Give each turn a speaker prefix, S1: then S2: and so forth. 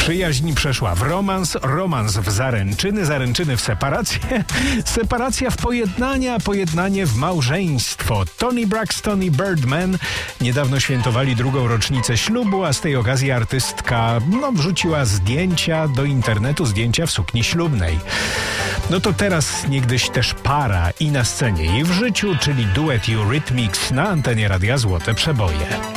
S1: Przyjaźń przeszła w romans, romans w zaręczyny, zaręczyny w separację, separacja w pojednanie, a pojednanie w małżeństwo. Toni Braxton i Birdman niedawno świętowali drugą rocznicę ślubu, a z tej okazji artystka wrzuciła zdjęcia do internetu, zdjęcia w sukni ślubnej. No to teraz niegdyś też para i na scenie i w życiu, czyli duet Eurythmics na antenie Radia Złote Przeboje.